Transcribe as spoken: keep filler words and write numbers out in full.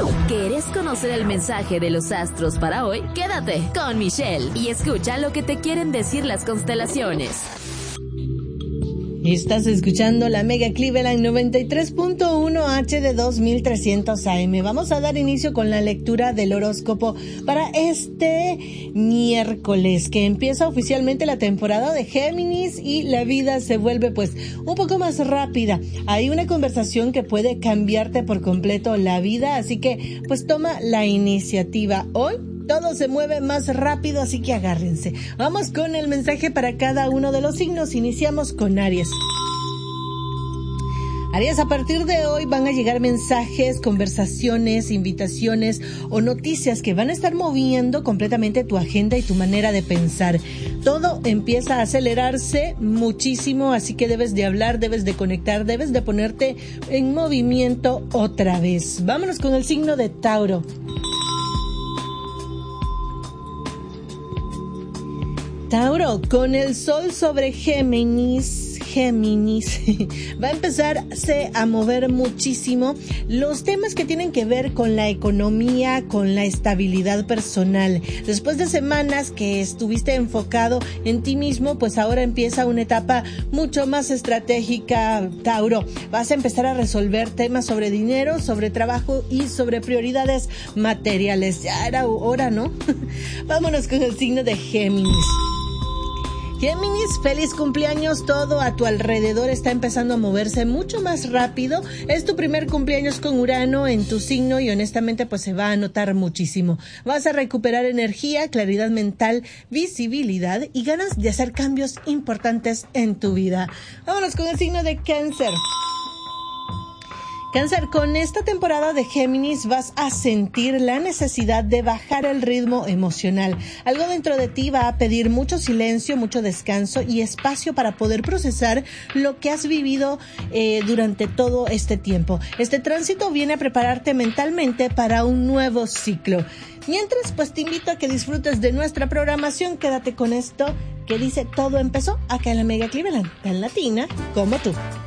¿Querés conocer el mensaje de los astros para hoy? Quédate con Michelle y escucha lo que te quieren decir las constelaciones. Estás escuchando la Mega Cleveland noventa y tres punto uno H de dos mil trescientos A M. Vamos a dar inicio con la lectura del horóscopo para este miércoles, que empieza oficialmente la temporada de Géminis y la vida se vuelve pues un poco más rápida. Hay una conversación que puede cambiarte por completo la vida, así que pues toma la iniciativa hoy. Todo se mueve más rápido, así que agárrense. Vamos con el mensaje para cada uno de los signos. Iniciamos con Aries. Aries, a partir de hoy van a llegar mensajes, conversaciones, invitaciones o noticias que van a estar moviendo completamente tu agenda y tu manera de pensar. Todo empieza a acelerarse muchísimo, así que debes de hablar, debes de conectar, debes de ponerte en movimiento otra vez. Vámonos con el signo de Tauro. Tauro, con el sol sobre Géminis, Géminis, va a empezarse a mover muchísimo los temas que tienen que ver con la economía, con la estabilidad personal. Después de semanas que estuviste enfocado en ti mismo, pues ahora empieza una etapa mucho más estratégica, Tauro. Vas a empezar a resolver temas sobre dinero, sobre trabajo y sobre prioridades materiales. Ya era hora, ¿no? Vámonos con el signo de Géminis. Géminis, feliz cumpleaños, todo a tu alrededor está empezando a moverse mucho más rápido. Es tu primer cumpleaños con Urano en tu signo y honestamente pues se va a notar muchísimo. Vas a recuperar energía, claridad mental, visibilidad y ganas de hacer cambios importantes en tu vida. Vámonos con el signo de Cáncer. Cáncer, con esta temporada de Géminis vas a sentir la necesidad de bajar el ritmo emocional. Algo dentro de ti va a pedir mucho silencio, mucho descanso y espacio para poder procesar lo que has vivido eh, durante todo este tiempo. Este tránsito viene a prepararte mentalmente para un nuevo ciclo. Mientras, pues te invito a que disfrutes de nuestra programación. Quédate con esto que dice Todo empezó acá en la Mega Cleveland, tan latina como tú.